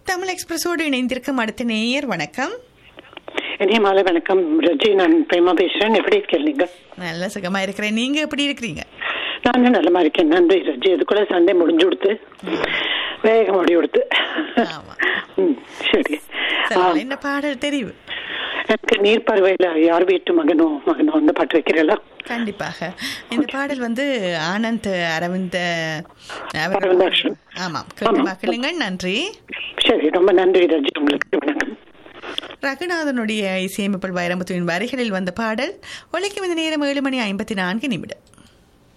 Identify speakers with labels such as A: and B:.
A: தமிழ் எக்ஸ்பிரஸோடு இணைந்திருக்கும் அடுத்த நேயர். வணக்கம்.
B: இனிய மாலை வணக்கம் ரஜி. நான் பிரேமா பேசுறேன். எப்படி இருக்கீங்க?
A: நல்ல சுகமா இருக்கிறேன். நீங்க எப்படி இருக்கிறீங்க?
B: நானும் நல்லமா இருக்கேன். நன்றி ரஜி. அது கூட சண்டே முடிஞ்சு கொடுத்து வேகம் ஓடி கொடுத்து. சரி,
A: என்ன பாடல் தெரிவு?
B: எனக்கு நீர்ப்பறவையில யார் வீட்டு மகனோ மகனோ அந்த பாட்டு வைக்கிறீங்களா?
A: கண்டிப்பாக. இந்த பாடல் ஆனந்த் அரவிந்த. ஆமாம், கேளுங்க. நன்றி.
B: சரி, ரொம்ப நன்றி ரஜி. உங்களுக்கு வணக்கம்.
A: ரகுநாதனுடைய இசையமைப்பில் வைரமுத்துவின் வரிகளில் வந்த பாடல் ஒலிக்கும் இந்த நேரம் 7:54.